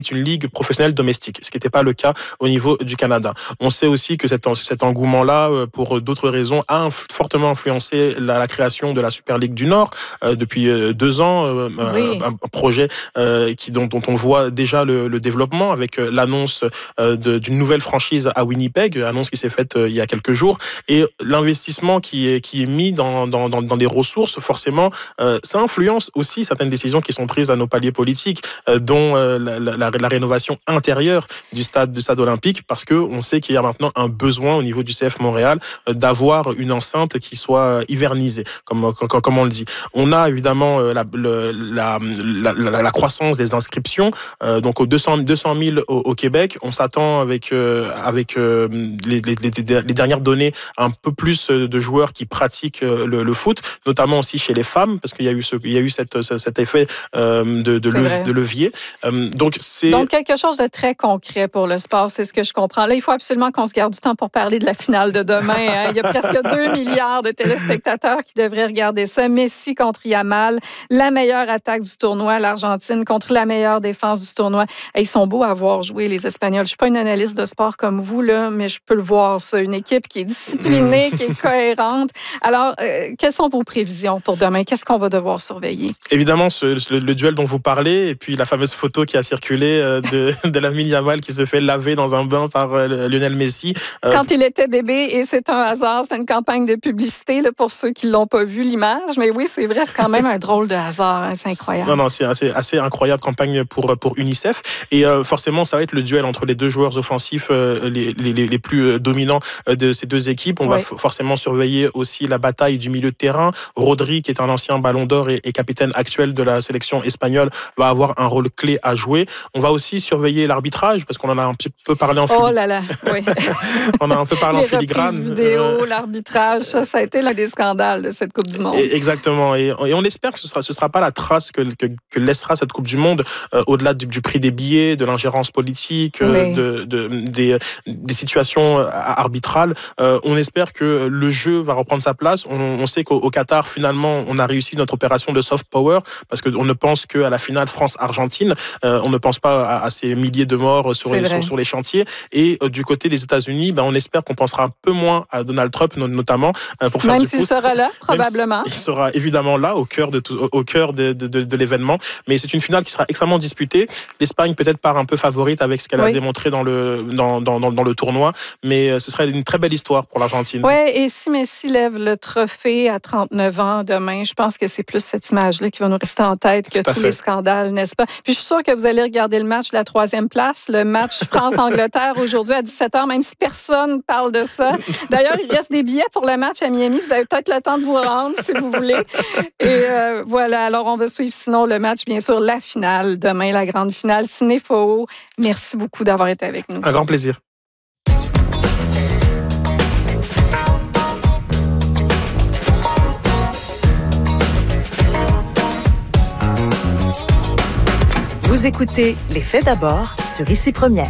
une ligue professionnelle domestique, ce qui n'était pas le cas au niveau du Canada. On sait aussi que cet engouement-là, pour d'autres raisons, a fortement influencé la création de la Super Ligue du Nord depuis 2 ans, un projet dont on voit déjà le développement avec l'annonce d'une nouvelle franchise à Winnipeg, annonce qui s'est faite il y a quelques jours, et l'investissement qui est mis dans des ressources, forcément, ça influence aussi certaines décisions qui sont prises à nos paliers politiques, dont la rénovation intérieure du stade olympique, parce que on sait qu'il y a maintenant un besoin au niveau du CF Montréal d'avoir une enceinte qui soit hivernisée, comme on le dit. On a évidemment la croissance des inscriptions, donc aux 200 000 au Québec. On s'attend avec les dernières données un peu plus de joueurs qui pratiquent le foot, notamment aussi chez les femmes, parce qu'il y a eu cet effet de levier. Donc quelque chose de très concret pour le sport, c'est ce que je comprends. Là, il faut absolument qu'on se garde du temps pour parler de la finale de demain. Hein. Il y a presque 2 milliards de téléspectateurs qui devraient regarder ça. Messi contre Yamal, la meilleure attaque du tournoi, l'Argentine contre la meilleure défense du tournoi. Ils sont beaux à voir jouer, les Espagnols. Je ne suis pas une analyste de sport comme vous, là, mais je peux le voir, ça. Une équipe qui est disciplinée, qui est cohérente. Alors, quelles sont vos prévisions pour demain? Qu'est-ce qu'on va devoir surveiller? Évidemment, le duel dont vous parlez, et puis la fameuse photo qui a circulé de Lamine Yamal qui se fait laver dans un bain par Lionel Messi. Quand il était bébé, et c'est un hasard, c'est une campagne de publicité là, pour ceux qui ne l'ont pas vu, l'image. Mais oui, c'est vrai, c'est quand même un drôle de hasard. Hein, c'est incroyable. Non, c'est assez incroyable campagne pour UNICEF. Et forcément, ça va être le duel entre les deux joueurs offensifs les plus dominants de ces deux équipes. On va forcément surveiller aussi la bataille du milieu de terrain. Rodri, qui est un ancien ballon d'or et capitaine actuel de la sélection espagnole, va avoir un rôle clé à jouer. On va aussi surveiller l'arbitrage, parce qu'on en a un petit peu parlé en filigrane. Oh là là, oui. On a un peu parlé en filigrane. Les vidéo, l'arbitrage, ça a été l'un des scandales de cette Coupe du Monde. Exactement. Et on espère que ce sera pas la trace que laissera cette Coupe du Monde, au-delà du prix des billets, de l'ingérence politique, des situations arbitrales. On espère que le jeu va reprendre sa place. On sait qu'au Qatar, finalement, on a réussi notre opération de soft power, parce qu'on ne pense qu'à la finale France-Argentine. On ne pense pas à ces milliers de morts sur les chantiers. Et du côté des États-Unis, on espère qu'on pensera un peu moins à Donald Trump, notamment, pour faire même du pouce. Même s'il sera là, probablement. Il sera évidemment là, au cœur de l'événement. Mais c'est une finale qui sera extrêmement disputée. L'Espagne peut-être part un peu favorite avec ce qu'elle a démontré dans le tournoi. Mais ce serait une très belle histoire pour l'Argentine. Oui, et si Messi lève le trophée à 39 ans demain, je pense que c'est plus cette image-là qui va nous rester en tête que tous les scandales, n'est-ce pas? Puis je suis sûre que vous allez regarder le match de la 3e place, le match France-Angleterre aujourd'hui à 17h, même si personne parle de ça. D'ailleurs, il reste des billets pour le match à Miami. Vous avez peut-être le temps de vous rendre si vous voulez. Et voilà, alors on va suivre sinon le match, bien sûr, la finale demain, la grande finale. Cinéfo, merci beaucoup d'avoir été avec nous. Un grand plaisir. Vous écoutez Les Faits d'abord sur Ici Première.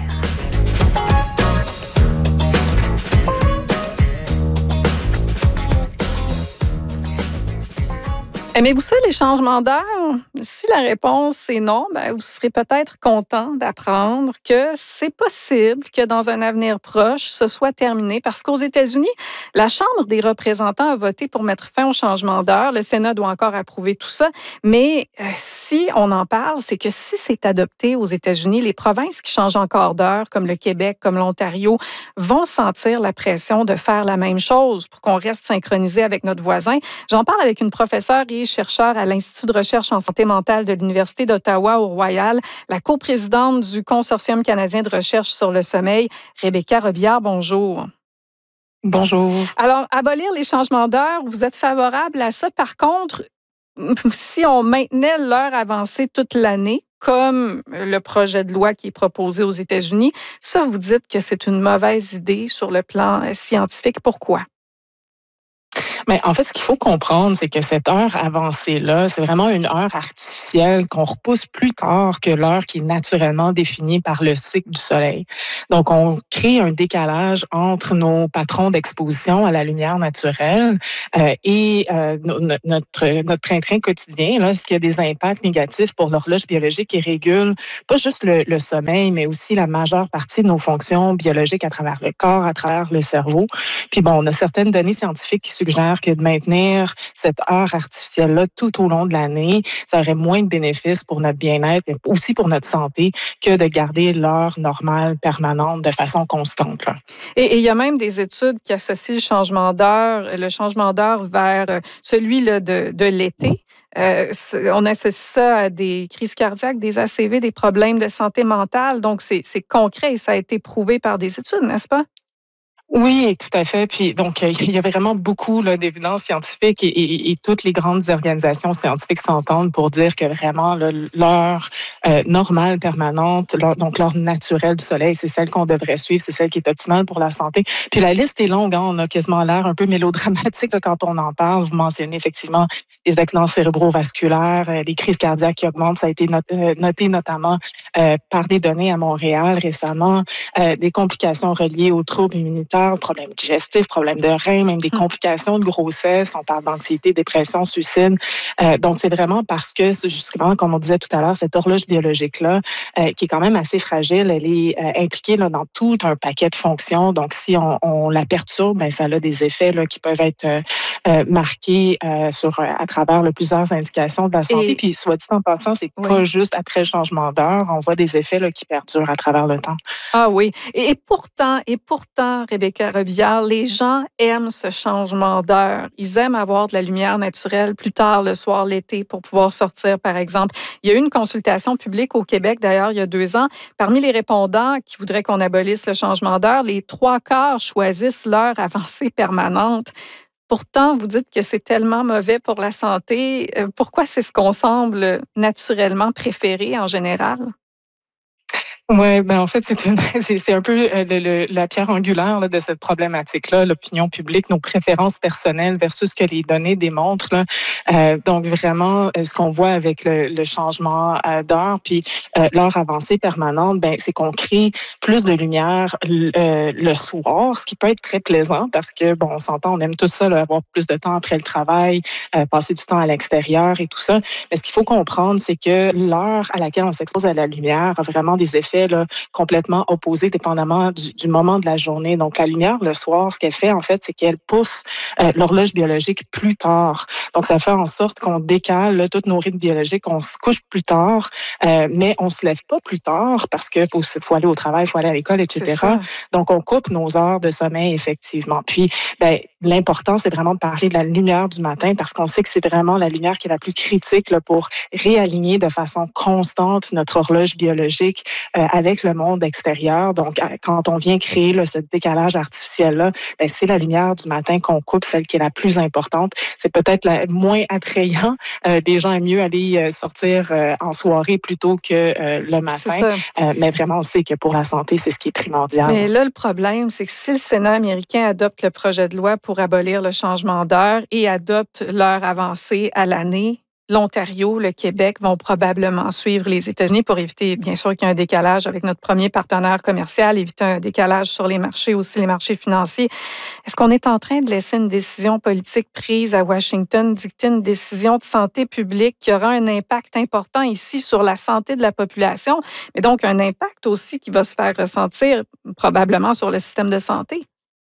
Aimez-vous ça, les changements d'heure? Si la réponse est non, vous serez peut-être content d'apprendre que c'est possible que dans un avenir proche, ce soit terminé parce qu'aux États-Unis, la Chambre des représentants a voté pour mettre fin au changement d'heure. Le Sénat doit encore approuver tout ça. Mais si on en parle, c'est que si c'est adopté aux États-Unis, les provinces qui changent encore d'heure, comme le Québec, comme l'Ontario, vont sentir la pression de faire la même chose pour qu'on reste synchronisé avec notre voisin. J'en parle avec une professeure et chercheur à l'Institut de recherche en santé mentale de l'Université d'Ottawa au Royal, la coprésidente du Consortium canadien de recherche sur le sommeil, Rebecca Robillard. Bonjour. Bonjour. Alors, abolir les changements d'heure, vous êtes favorable à ça. Par contre, si on maintenait l'heure avancée toute l'année, comme le projet de loi qui est proposé aux États-Unis, ça, vous dites que c'est une mauvaise idée sur le plan scientifique. Pourquoi? Mais en fait, ce qu'il faut comprendre, c'est que cette heure avancée-là, c'est vraiment une heure artificielle qu'on repousse plus tard que l'heure qui est naturellement définie par le cycle du soleil. Donc, on crée un décalage entre nos patrons d'exposition à la lumière naturelle notre train-train quotidien, là, ce qui a des impacts négatifs pour l'horloge biologique qui régule pas juste le sommeil, mais aussi la majeure partie de nos fonctions biologiques à travers le corps, à travers le cerveau. Puis bon, on a certaines données scientifiques qui suggèrent que de maintenir cette heure artificielle-là tout au long de l'année, ça aurait moins de bénéfices pour notre bien-être, mais aussi pour notre santé, que de garder l'heure normale permanente de façon constante, là. Et il y a même des études qui associent le changement d'heure vers celui là, de l'été. On associe ça à des crises cardiaques, des ACV, des problèmes de santé mentale. Donc, c'est concret et ça a été prouvé par des études, n'est-ce pas? Oui, tout à fait. Puis donc, il y a vraiment beaucoup là, d'évidences scientifiques et toutes les grandes organisations scientifiques s'entendent pour dire que vraiment là, l'heure normale, permanente, donc l'heure naturelle du soleil, c'est celle qu'on devrait suivre, c'est celle qui est optimale pour la santé. Puis la liste est longue, hein, on a quasiment l'air un peu mélodramatique là, quand on en parle. Vous mentionnez effectivement les accidents cérébrovasculaires, les crises cardiaques qui augmentent. Ça a été noté notamment par des données à Montréal récemment, des complications reliées aux troubles immunitaires, problèmes digestifs, problèmes de reins, même des complications de grossesse. On parle d'anxiété, dépression, suicide. Donc, c'est vraiment parce que, justement, comme on disait tout à l'heure, cette horloge biologique-là, qui est quand même assez fragile, elle est impliquée là, dans tout un paquet de fonctions. Donc, si on la perturbe, ben, ça a des effets là, qui peuvent être marqués à travers plusieurs indications de la santé. Puis, soit dit en passant, c'est pas juste après le changement d'heure. On voit des effets là, qui perdurent à travers le temps. Ah oui. Et pourtant, Rebecca Robillard, les gens aiment ce changement d'heure. Ils aiment avoir de la lumière naturelle plus tard le soir, l'été, pour pouvoir sortir, par exemple. Il y a eu une consultation publique au Québec, d'ailleurs, il y a 2 ans. Parmi les répondants qui voudraient qu'on abolisse le changement d'heure, les 3/4 choisissent l'heure avancée permanente. Pourtant, vous dites que c'est tellement mauvais pour la santé. Pourquoi c'est ce qu'on semble naturellement préférer en général? Oui, ben en fait, c'est un peu la pierre angulaire là, de cette problématique-là, l'opinion publique, nos préférences personnelles versus ce que les données démontrent. Là. Donc, vraiment, ce qu'on voit avec le changement d'heure, puis l'heure avancée permanente, ben c'est qu'on crée plus de lumière le soir, ce qui peut être très plaisant parce que, bon, on s'entend, on aime tout ça, là, avoir plus de temps après le travail, passer du temps à l'extérieur et tout ça. Mais ce qu'il faut comprendre, c'est que l'heure à laquelle on s'expose à la lumière a vraiment des effets là, complètement opposés dépendamment du moment de la journée. Donc, la lumière, le soir, ce qu'elle fait, en fait, c'est qu'elle pousse l'horloge biologique plus tard. Donc, ça fait en sorte qu'on décale là, tous nos rythmes biologiques, on se couche plus tard, mais on se lève pas plus tard parce qu'il faut aller au travail, il faut aller à l'école, etc. Donc, on coupe nos heures de sommeil, effectivement. Puis, ben, l'important, c'est vraiment de parler de la lumière du matin parce qu'on sait que c'est vraiment la lumière qui est la plus critique là, pour réaligner de façon constante notre horloge biologique avec le monde extérieur. Donc, quand on vient créer là, ce décalage artificiel-là, ben, c'est la lumière du matin qu'on coupe, celle qui est la plus importante. C'est peut-être moins attrayant. Des gens aiment mieux aller sortir en soirée plutôt que le matin. Mais vraiment, on sait que pour la santé, c'est ce qui est primordial. Mais là, le problème, c'est que si le Sénat américain adopte le projet de loi pour abolir le changement d'heure et adopte l'heure avancée à l'année, l'Ontario, le Québec vont probablement suivre les États-Unis pour éviter, bien sûr, qu'il y ait un décalage avec notre premier partenaire commercial, éviter un décalage sur les marchés, aussi les marchés financiers. Est-ce qu'on est en train de laisser une décision politique prise à Washington dicter une décision de santé publique qui aura un impact important ici sur la santé de la population, mais donc un impact aussi qui va se faire ressentir probablement sur le système de santé?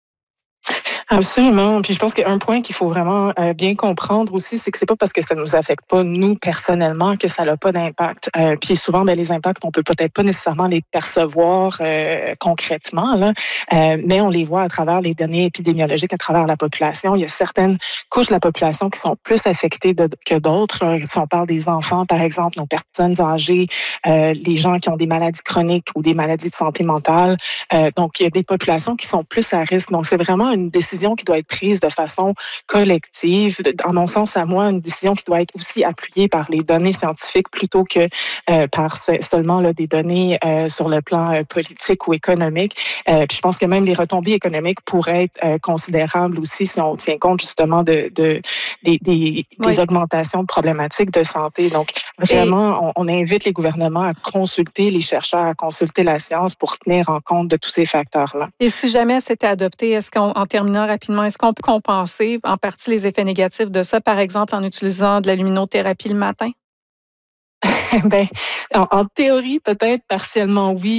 Absolument. Puis je pense qu'un point qu'il faut vraiment bien comprendre aussi, c'est que c'est pas parce que ça nous affecte pas nous personnellement que ça n'a pas d'impact. Puis souvent, ben, les impacts, on peut peut-être pas nécessairement les percevoir concrètement, là, mais on les voit à travers les données épidémiologiques, à travers la population. Il y a certaines couches de la population qui sont plus affectées que d'autres. Là. Si on parle des enfants, par exemple, nos personnes âgées, les gens qui ont des maladies chroniques ou des maladies de santé mentale. Donc, il y a des populations qui sont plus à risque. Donc, c'est vraiment une décision décision qui doit être prise de façon collective. En mon sens, à moi, une décision qui doit être aussi appuyée par les données scientifiques plutôt que par seulement là, des données sur le plan politique ou économique. Puis je pense que même les retombées économiques pourraient être considérables aussi si on tient compte justement des augmentations de problématiques de santé. Donc, vraiment, on invite les gouvernements à consulter les chercheurs, à consulter la science pour tenir en compte de tous ces facteurs-là. Et si jamais c'était adopté, en terminant rapidement, est-ce qu'on peut compenser en partie les effets négatifs de ça, par exemple en utilisant de la luminothérapie le matin? Ben, en théorie, peut-être partiellement oui.